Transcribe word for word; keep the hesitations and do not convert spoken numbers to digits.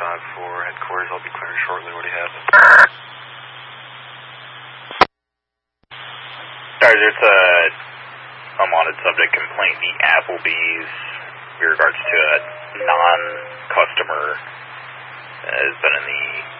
five four, headquarters, I'll be clearing shortly. What do you have? Sorry, there's a unwanted subject complaint. The Applebee's, in regards to a non-customer, has been in the